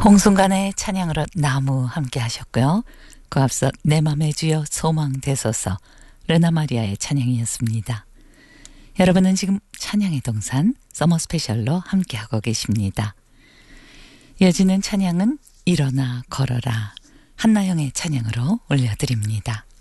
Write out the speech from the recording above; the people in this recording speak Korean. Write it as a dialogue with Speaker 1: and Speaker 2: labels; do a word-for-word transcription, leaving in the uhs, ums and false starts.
Speaker 1: 홍순간의 찬양으로 나무 함께 하셨고요. 그 앞서 내 맘의 주여 소망되소서 르나마리아의 찬양이었습니다. 여러분은 지금 찬양의 동산 서머 스페셜로 함께하고 계십니다. 이어지는 찬양은 일어나 걸어라 한나영의 찬양으로 올려드립니다.